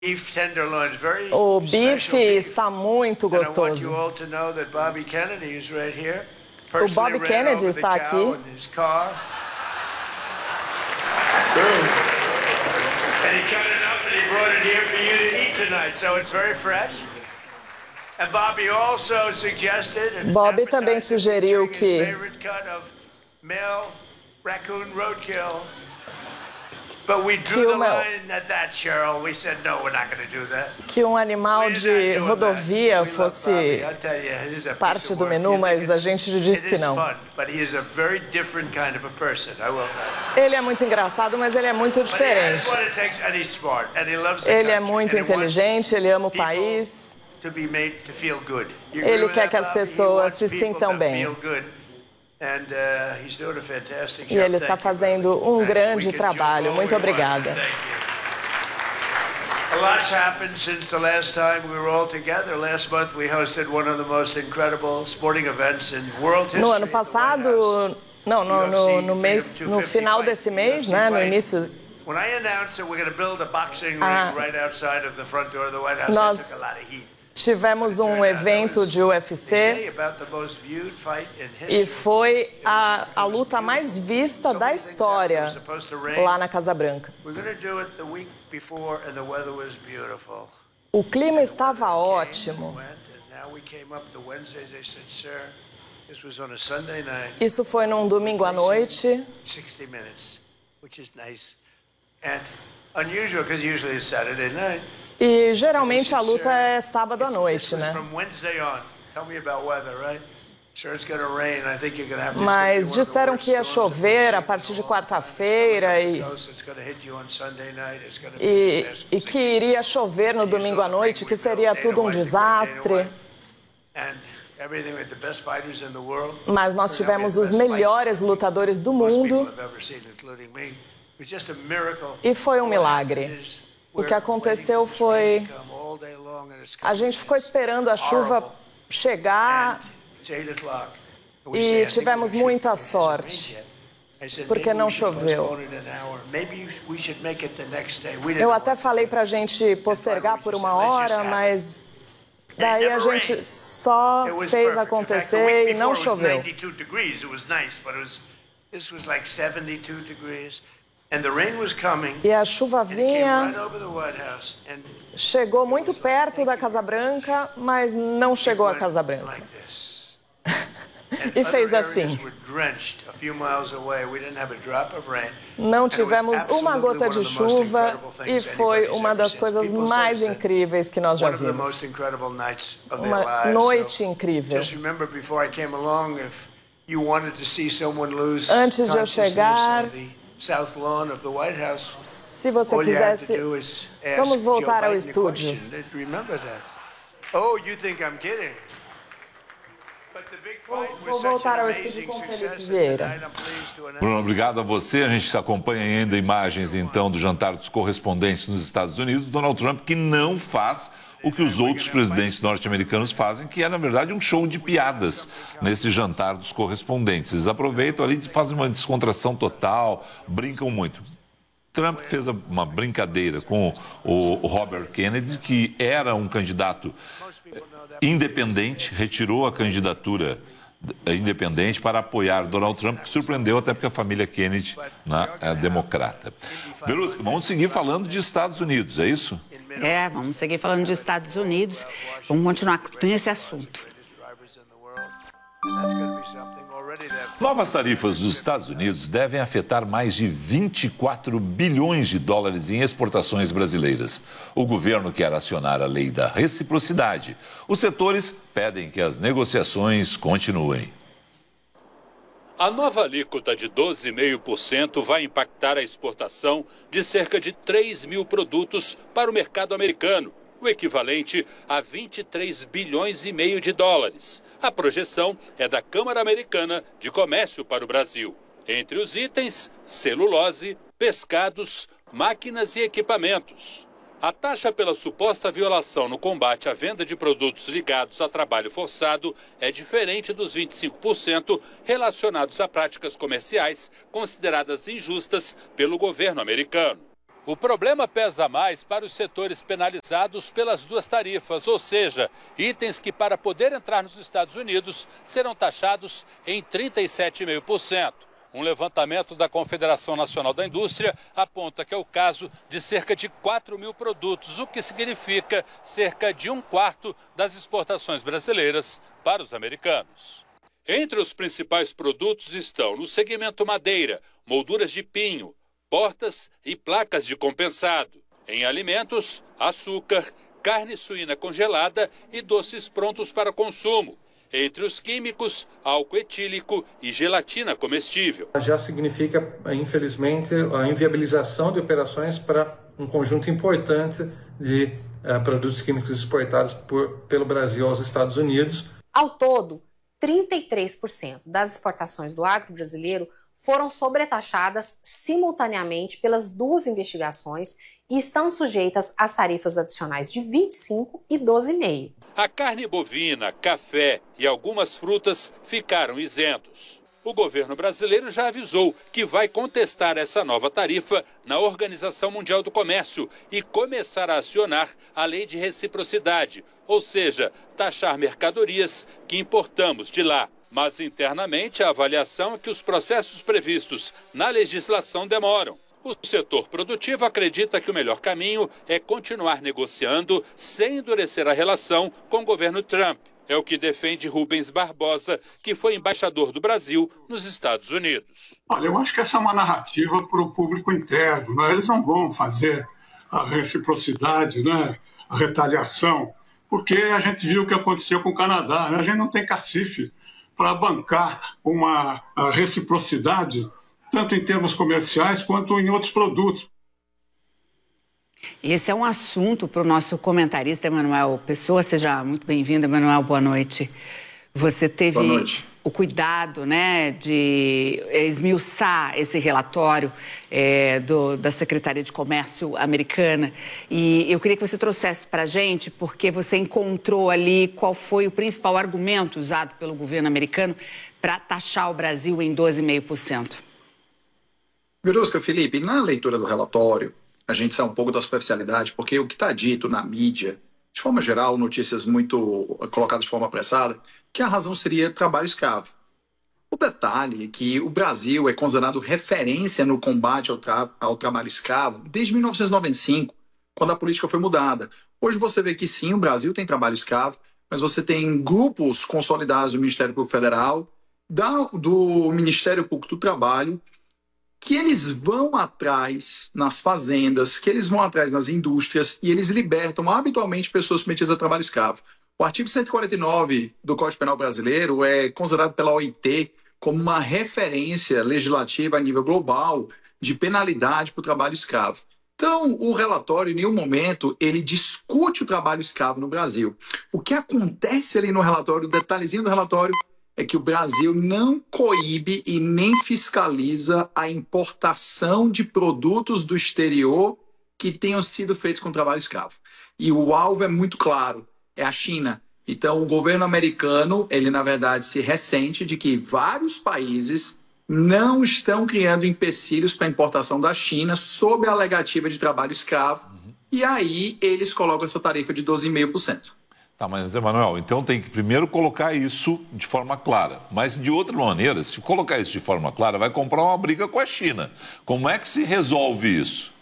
O bife está muito gostoso. O Bob Kennedy está aqui. Bob também sugeriu que que um animal de rodovia fosse parte do menu, mas a gente disse que não. Ele é muito engraçado, mas ele é muito diferente. Ele é muito inteligente, ele ama o país. Ele quer que as pessoas se sintam bem. E ele está fazendo um grande trabalho. Muito obrigada. A lot's happened since the last time we were all together. Last month we hosted one of the most incredible sporting events in world history. No ano passado, no final desse mês, né, no início. When I announced that we're going to build a boxing ring right outside of the front door of the White House, I took a lot of heat. Tivemos um evento de UFC e foi a luta mais vista da história lá na Casa Branca. O clima estava ótimo. Isso foi num domingo à noite. E geralmente a luta é sábado à noite, né? Mas disseram que ia chover a partir de quarta-feira e que iria chover no domingo à noite, que seria tudo um desastre. Mas nós tivemos os melhores lutadores do mundo e foi um milagre. O que aconteceu foi... A gente ficou esperando a chuva chegar e tivemos muita sorte, porque não choveu. Eu até falei para a gente postergar por uma hora, mas daí a gente só fez acontecer e não choveu. E a chuva vinha, chegou muito perto da Casa Branca, mas não chegou à Casa Branca. E fez assim. Não tivemos uma gota de chuva e foi uma das coisas mais incríveis que nós já vimos. Uma noite incrível. Antes de eu chegar, se você quisesse, vamos voltar ao estúdio. Vou voltar ao estúdio com o Felipe Vieira. Bruno, obrigado a você. A gente acompanha ainda imagens, então, do jantar dos correspondentes nos Estados Unidos. Donald Trump, que não faz o que os outros presidentes norte-americanos fazem, que é, na verdade, um show de piadas nesse jantar dos correspondentes. Eles aproveitam ali e fazem uma descontração total, brincam muito. Trump fez uma brincadeira com o Robert Kennedy, que era um candidato independente, retirou a candidatura independente para apoiar Donald Trump, que surpreendeu até porque a família Kennedy é democrata. Berlusconi, vamos seguir falando de Estados Unidos, é isso? Vamos seguir falando de Estados Unidos. Vamos continuar nesse assunto. Novas tarifas dos Estados Unidos devem afetar mais de 24 bilhões de dólares em exportações brasileiras. O governo quer acionar a lei da reciprocidade. Os setores pedem que as negociações continuem. A nova alíquota de 12,5% vai impactar a exportação de cerca de 3 mil produtos para o mercado americano, o equivalente a 23 bilhões e meio de dólares. A projeção é da Câmara Americana de Comércio para o Brasil. Entre os itens, celulose, pescados, máquinas e equipamentos. A taxa pela suposta violação no combate à venda de produtos ligados a trabalho forçado é diferente dos 25% relacionados a práticas comerciais consideradas injustas pelo governo americano. O problema pesa mais para os setores penalizados pelas duas tarifas, ou seja, itens que para poder entrar nos Estados Unidos serão taxados em 37,5%. Um levantamento da Confederação Nacional da Indústria aponta que é o caso de cerca de 4 mil produtos, o que significa cerca de 1/4 das exportações brasileiras para os americanos. Entre os principais produtos estão no segmento madeira, molduras de pinho, portas e placas de compensado. Em alimentos, açúcar, carne suína congelada e doces prontos para consumo. Entre os químicos, álcool etílico e gelatina comestível. Já significa, infelizmente, a inviabilização de operações para um conjunto importante de produtos químicos exportados pelo Brasil aos Estados Unidos. Ao todo, 33% das exportações do agro brasileiro foram sobretaxadas simultaneamente pelas duas investigações e estão sujeitas às tarifas adicionais de 25% e 12,5%. A carne bovina, café e algumas frutas ficaram isentos. O governo brasileiro já avisou que vai contestar essa nova tarifa na Organização Mundial do Comércio e começar a acionar a lei de reciprocidade, ou seja, taxar mercadorias que importamos de lá. Mas internamente a avaliação é que os processos previstos na legislação demoram. O setor produtivo acredita que o melhor caminho é continuar negociando sem endurecer a relação com o governo Trump. É o que defende Rubens Barbosa, que foi embaixador do Brasil nos Estados Unidos. Olha, eu acho que essa é uma narrativa para o público interno, né? Eles não vão fazer a reciprocidade, né? A retaliação, porque a gente viu o que aconteceu com o Canadá, né? A gente não tem cacife para bancar uma reciprocidade, tanto em termos comerciais quanto em outros produtos. Esse é um assunto para o nosso comentarista, Emanuel Pessoa. Seja muito bem-vindo, Emanuel, boa noite. Você teve o cuidado, né, de esmiuçar esse relatório da Secretaria de Comércio americana. E eu queria que você trouxesse para a gente, porque você encontrou ali qual foi o principal argumento usado pelo governo americano para taxar o Brasil em 12,5%. Verusca, Felipe, na leitura do relatório, a gente sai um pouco da superficialidade, porque o que está dito na mídia, de forma geral, notícias muito colocadas de forma apressada, que a razão seria trabalho escravo. O detalhe é que o Brasil é considerado referência no combate ao trabalho escravo desde 1995, quando a política foi mudada. Hoje você vê que sim, o Brasil tem trabalho escravo, mas você tem grupos consolidados do Ministério Público Federal, do Ministério Público do Trabalho, que eles vão atrás nas fazendas, que eles vão atrás nas indústrias e eles libertam habitualmente pessoas submetidas a trabalho escravo. O artigo 149 do Código Penal brasileiro é considerado pela OIT como uma referência legislativa a nível global de penalidade para o trabalho escravo. Então, o relatório, em nenhum momento, ele discute o trabalho escravo no Brasil. O que acontece ali no relatório, o detalhezinho do relatório, é que o Brasil não coíbe e nem fiscaliza a importação de produtos do exterior que tenham sido feitos com trabalho escravo. E o alvo é muito claro, é a China. Então, o governo americano, ele na verdade se ressente de que vários países não estão criando empecilhos para a importação da China sob a alegativa de trabalho escravo. E aí eles colocam essa tarifa de 12,5%. Tá, mas, Emanuel, então tem que primeiro colocar isso de forma clara. Mas, de outra maneira, se colocar isso de forma clara, vai comprar uma briga com a China. Como é que se resolve isso?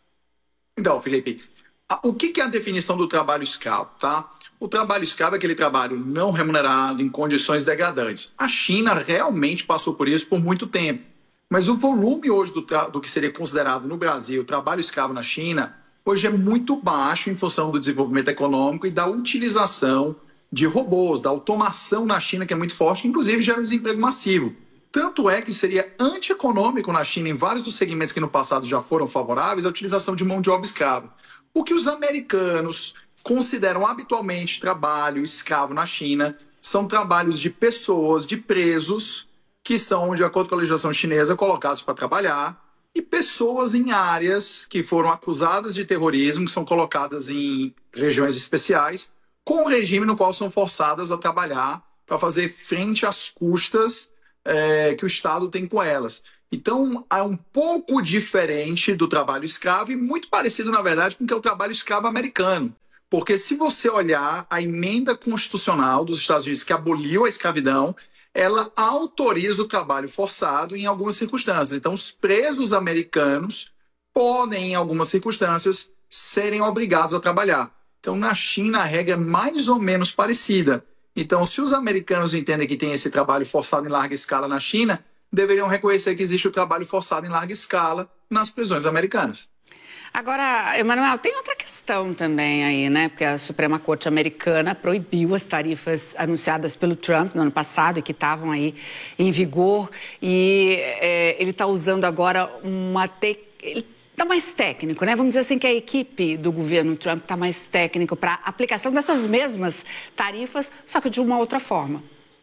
Então, Felipe, o que é a definição do trabalho escravo, tá? O trabalho escravo é aquele trabalho não remunerado, em condições degradantes. A China realmente passou por isso por muito tempo. Mas o volume hoje do que seria considerado no Brasil trabalho escravo na China hoje é muito baixo em função do desenvolvimento econômico e da utilização de robôs, da automação na China, que é muito forte, inclusive gera um desemprego massivo. Tanto é que seria antieconômico na China, em vários dos segmentos que no passado já foram favoráveis, a utilização de mão de obra escrava. O que os americanos consideram habitualmente trabalho escravo na China são trabalhos de pessoas, de presos, que são, de acordo com a legislação chinesa, colocados para trabalhar, e pessoas em áreas que foram acusadas de terrorismo, que são colocadas em regiões especiais, com o regime no qual são forçadas a trabalhar para fazer frente às custas que o Estado tem com elas. Então, é um pouco diferente do trabalho escravo e muito parecido, na verdade, com o que é o trabalho escravo americano. Porque se você olhar a emenda constitucional dos Estados Unidos que aboliu a escravidão, ela autoriza o trabalho forçado em algumas circunstâncias. Então, os presos americanos podem, em algumas circunstâncias, serem obrigados a trabalhar. Então, na China, a regra é mais ou menos parecida. Então, se os americanos entendem que tem esse trabalho forçado em larga escala na China, deveriam reconhecer que existe o trabalho forçado em larga escala nas prisões americanas. Agora, Emanuel, tem outra questão também aí, né? Porque a Suprema Corte Americana proibiu as tarifas anunciadas pelo Trump no ano passado e que estavam aí em vigor. E ele está usando agora ele está mais técnico, né? Vamos dizer assim que a equipe do governo Trump está mais técnico para a aplicação dessas mesmas tarifas, só que de uma outra forma.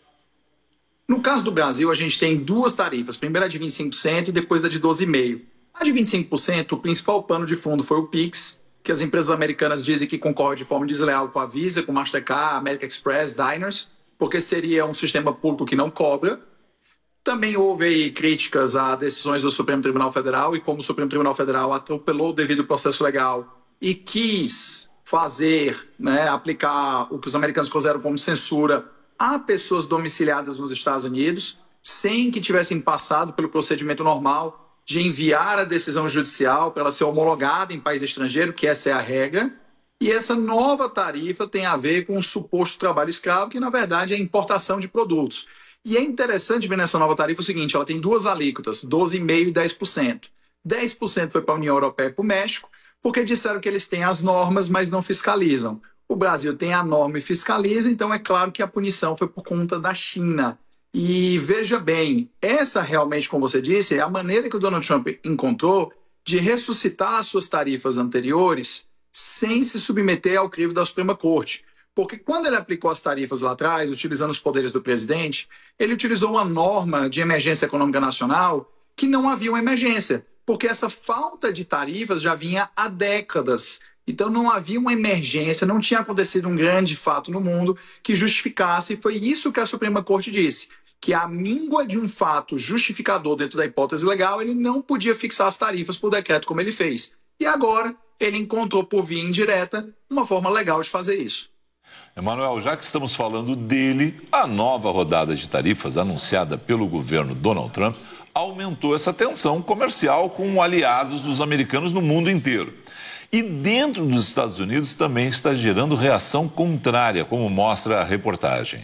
No caso do Brasil, a gente tem duas tarifas. Primeiro a de 25% e depois a de 12,5%. A de 25%, o principal pano de fundo foi o Pix, que as empresas americanas dizem que concorre de forma desleal com a Visa, com Mastercard, American Express, Diners, porque seria um sistema público que não cobra. Também houve aí críticas a decisões do Supremo Tribunal Federal e como o Supremo Tribunal Federal atropelou o devido processo legal e quis fazer, aplicar o que os americanos consideram como censura a pessoas domiciliadas nos Estados Unidos, sem que tivessem passado pelo procedimento normal de enviar a decisão judicial para ela ser homologada em país estrangeiro, que essa é a regra. E essa nova tarifa tem a ver com o suposto trabalho escravo, que na verdade é importação de produtos. E é interessante ver nessa nova tarifa o seguinte, ela tem duas alíquotas, 12,5% e 10%. 10% foi para a União Europeia e para o México, porque disseram que eles têm as normas, mas não fiscalizam. O Brasil tem a norma e fiscaliza, então é claro que a punição foi por conta da China. E veja bem, essa realmente, como você disse, é a maneira que o Donald Trump encontrou de ressuscitar as suas tarifas anteriores sem se submeter ao crivo da Suprema Corte. Porque quando ele aplicou as tarifas lá atrás, utilizando os poderes do presidente, ele utilizou uma norma de emergência econômica nacional que não havia uma emergência, porque essa falta de tarifas já vinha há décadas. Então não havia uma emergência, não tinha acontecido um grande fato no mundo que justificasse, e foi isso que a Suprema Corte disse, que a míngua de um fato justificador dentro da hipótese legal, ele não podia fixar as tarifas por decreto como ele fez. E agora ele encontrou por via indireta uma forma legal de fazer isso. Emanuel, já que estamos falando dele, a nova rodada de tarifas anunciada pelo governo Donald Trump aumentou essa tensão comercial com aliados dos americanos no mundo inteiro. E dentro dos Estados Unidos também está gerando reação contrária, como mostra a reportagem.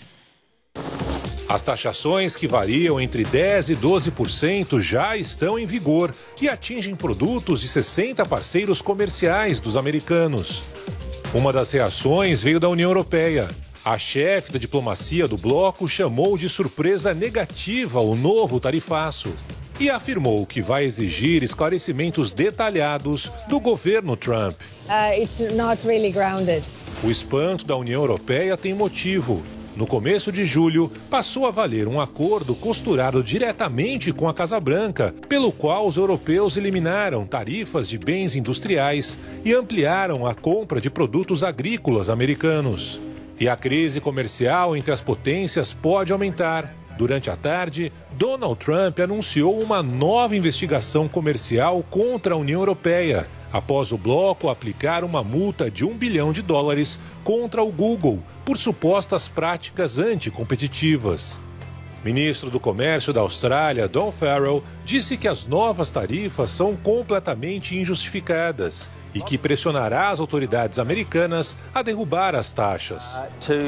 As taxações, que variam entre 10% e 12%, já estão em vigor e atingem produtos de 60 parceiros comerciais dos americanos. Uma das reações veio da União Europeia. A chefe da diplomacia do bloco chamou de surpresa negativa o novo tarifaço e afirmou que vai exigir esclarecimentos detalhados do governo Trump. It's not really grounded. O espanto da União Europeia tem motivo. No começo de julho, passou a valer um acordo costurado diretamente com a Casa Branca, pelo qual os europeus eliminaram tarifas de bens industriais e ampliaram a compra de produtos agrícolas americanos. E a crise comercial entre as potências pode aumentar. Durante a tarde, Donald Trump anunciou uma nova investigação comercial contra a União Europeia, após o bloco aplicar uma multa de $1 bilhão contra o Google por supostas práticas anticompetitivas. Ministro do Comércio da Austrália, Don Farrell, disse que as novas tarifas são completamente injustificadas e que pressionará as autoridades americanas a derrubar as taxas.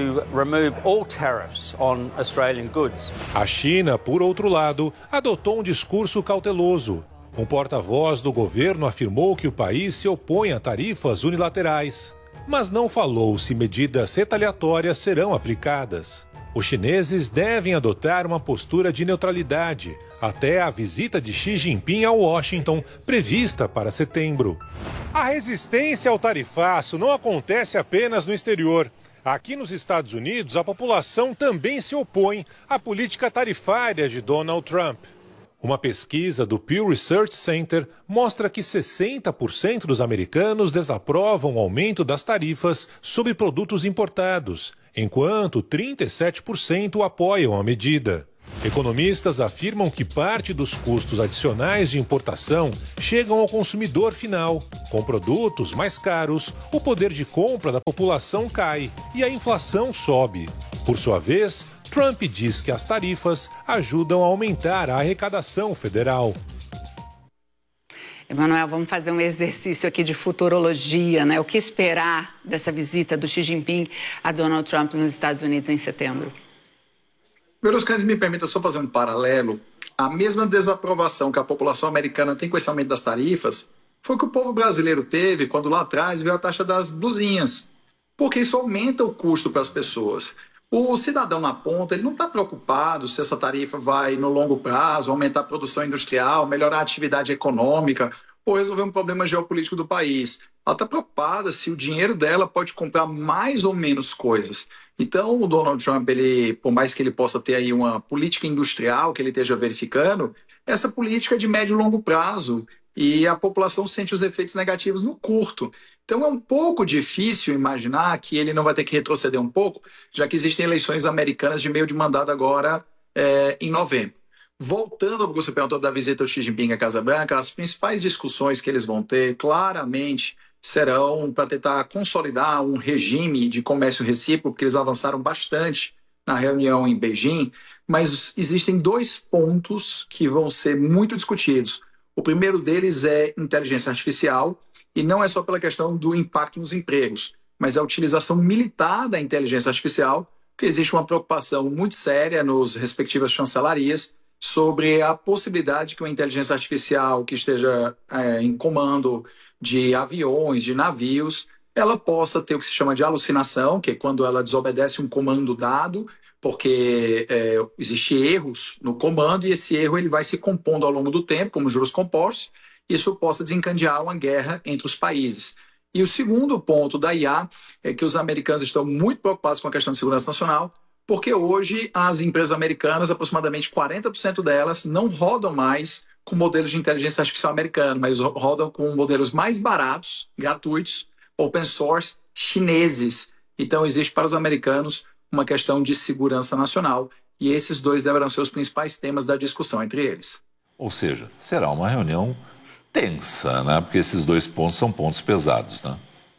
A China, por outro lado, adotou um discurso cauteloso. Um porta-voz do governo afirmou que o país se opõe a tarifas unilaterais, mas não falou se medidas retaliatórias serão aplicadas. Os chineses devem adotar uma postura de neutralidade até a visita de Xi Jinping a Washington, prevista para setembro. A resistência ao tarifaço não acontece apenas no exterior. Aqui nos Estados Unidos, a população também se opõe à política tarifária de Donald Trump. Uma pesquisa do Pew Research Center mostra que 60% dos americanos desaprovam o aumento das tarifas sobre produtos importados, enquanto 37% apoiam a medida. Economistas afirmam que parte dos custos adicionais de importação chegam ao consumidor final. Com produtos mais caros, o poder de compra da população cai e a inflação sobe. Por sua vez, Trump diz que as tarifas ajudam a aumentar a arrecadação federal. Emanuel, vamos fazer um exercício aqui de futurologia, né? O que esperar dessa visita do Xi Jinping a Donald Trump nos Estados Unidos em setembro? Verusca, me permita só fazer um paralelo. A mesma desaprovação que a população americana tem com esse aumento das tarifas foi o que o povo brasileiro teve quando lá atrás veio a taxa das blusinhas. Porque isso aumenta o custo para as pessoas. O cidadão na ponta, ele não está preocupado se essa tarifa vai, no longo prazo, aumentar a produção industrial, melhorar a atividade econômica ou resolver um problema geopolítico do país. Ela está preocupada se o dinheiro dela pode comprar mais ou menos coisas. Então, o Donald Trump, ele, por mais que ele possa ter aí uma política industrial que ele esteja verificando, essa política é de médio e longo prazo e a população sente os efeitos negativos no curto. Então, é um pouco difícil imaginar que ele não vai ter que retroceder um pouco, já que existem eleições americanas de meio de mandato agora em novembro. Voltando ao que você perguntou da visita do Xi Jinping à Casa Branca, as principais discussões que eles vão ter, claramente, serão para tentar consolidar um regime de comércio recíproco, porque eles avançaram bastante na reunião em Beijing, mas existem 2 pontos que vão ser muito discutidos. O primeiro deles é inteligência artificial, e não é só pela questão do impacto nos empregos, mas a utilização militar da inteligência artificial, porque existe uma preocupação muito séria nos respectivas chancelarias sobre a possibilidade que uma inteligência artificial que esteja em comando de aviões, de navios, ela possa ter o que se chama de alucinação, que é quando ela desobedece um comando dado, porque existem erros no comando e esse erro ele vai se compondo ao longo do tempo, como juros compostos, e isso possa desencadear uma guerra entre os países. E o segundo ponto da IA é que os americanos estão muito preocupados com a questão de segurança nacional, porque hoje as empresas americanas, aproximadamente 40% delas, não rodam mais com modelos de inteligência artificial americano, mas rodam com modelos mais baratos, gratuitos, open source, chineses. Então existe para os americanos uma questão de segurança nacional e esses 2 deverão ser os principais temas da discussão entre eles. Ou seja, será uma reunião tensa, né? Porque esses 2 pontos são pontos pesados, né?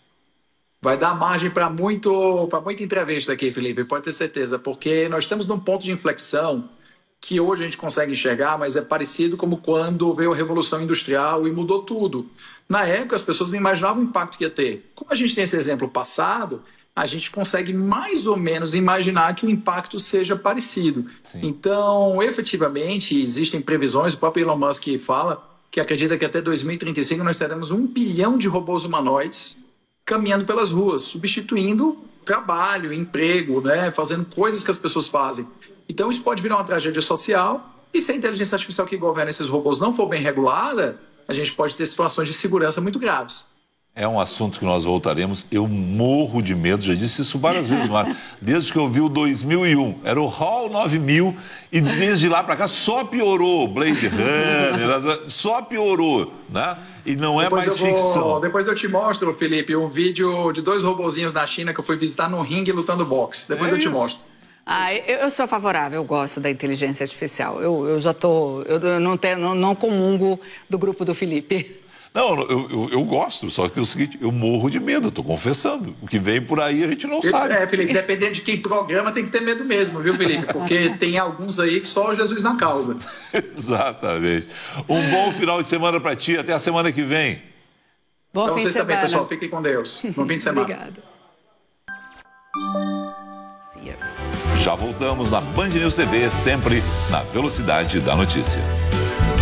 Vai dar margem para muita entrevista aqui, Felipe, pode ter certeza, porque nós estamos num ponto de inflexão que hoje a gente consegue enxergar, mas é parecido como quando veio a Revolução Industrial e mudou tudo. Na época, as pessoas não imaginavam o impacto que ia ter. Como a gente tem esse exemplo passado, a gente consegue mais ou menos imaginar que o impacto seja parecido. Sim. Então, efetivamente, existem previsões, o próprio Elon Musk fala que acredita que até 2035 nós teremos 1 bilhão de robôs humanoides caminhando pelas ruas, substituindo trabalho, emprego, né, fazendo coisas que as pessoas fazem. Então isso pode virar uma tragédia social e se a inteligência artificial que governa esses robôs não for bem regulada, a gente pode ter situações de segurança muito graves. É um assunto que nós voltaremos. Eu morro de medo, já disse isso várias vezes no ar. Desde que eu vi o 2001, era o HAL 9000 e desde lá para cá só piorou. Blade Runner, só piorou, né? E não é mais ficção. Depois eu te mostro, Felipe, um vídeo de 2 robozinhos na China que eu fui visitar no ringue lutando boxe. Depois eu te mostro. Eu sou favorável, eu gosto da inteligência artificial. Eu já tô, eu não comungo do grupo do Felipe. Não, eu gosto, só que é o seguinte, eu morro de medo, estou confessando. O que vem por aí a gente não sabe. Felipe, dependendo de quem programa, tem que ter medo mesmo, viu, Felipe? Porque tem alguns aí que só Jesus na causa. Exatamente. Um bom final de semana para ti, até a semana que vem. Bom fim de semana. Vocês também, pessoal, fiquem com Deus. Bom fim de semana. Obrigada. Já voltamos na Band News TV, sempre na velocidade da notícia.